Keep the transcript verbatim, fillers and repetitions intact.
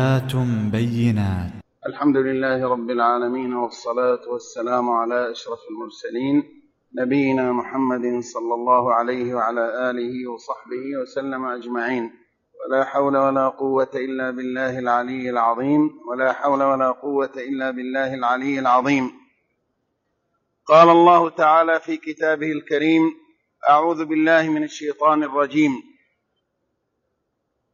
بينات. الحمد لله رب العالمين، والصلاة والسلام على أشرف المرسلين نبينا محمد صلى الله عليه وعلى آله وصحبه وسلم أجمعين. ولا حول ولا قوة إلا بالله العلي العظيم ولا حول ولا قوة إلا بالله العلي العظيم. قال الله تعالى في كتابه الكريم: أعوذ بالله من الشيطان الرجيم.